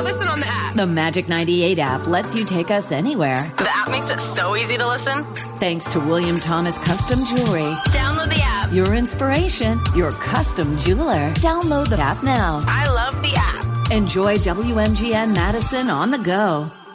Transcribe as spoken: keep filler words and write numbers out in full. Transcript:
Listen on the app. The Magic ninety-eight app lets you take us anywhere. The app makes it so easy to listen. Thanks to William Thomas Custom Jewelry. Download the app. Your inspiration, your custom jeweler. Download the app now. I love the app. Enjoy W M G N Madison on the go.